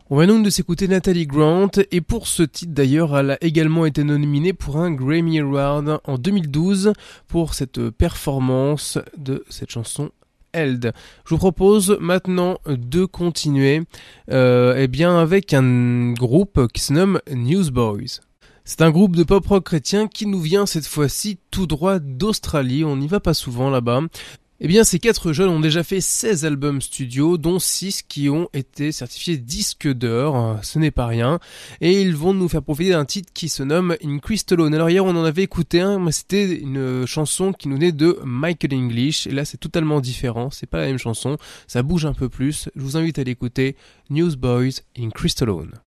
On vient donc de s'écouter Natalie Grant, et pour ce titre d'ailleurs, elle a également été nominée pour un Grammy Award en 2012 pour cette performance de cette chanson Held. Je vous propose maintenant de continuer avec un groupe qui se nomme Newsboys. C'est un groupe de pop rock chrétien qui nous vient cette fois-ci tout droit d'Australie, on n'y va pas souvent là-bas. Eh bien, ces 4 jeunes ont déjà fait 16 albums studio, dont 6 qui ont été certifiés disques d'or, ce n'est pas rien, et ils vont nous faire profiter d'un titre qui se nomme In Crystal Alone. Alors hier, on en avait écouté un, mais c'était une chanson qui nous venait de Michael English, et là c'est totalement différent, c'est pas la même chanson, ça bouge un peu plus, je vous invite à l'écouter, Newsboys In Crystal Alone.